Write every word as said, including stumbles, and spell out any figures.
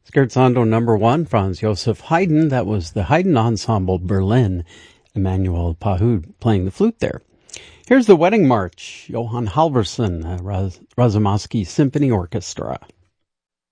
Scherzando number one, Franz Joseph Haydn. That was the Haydn Ensemble Berlin. Emmanuel Pahud playing the flute there. Here's the Wedding March, Johann Halvorsen, uh, Raz- Razumovsky Symphony Orchestra.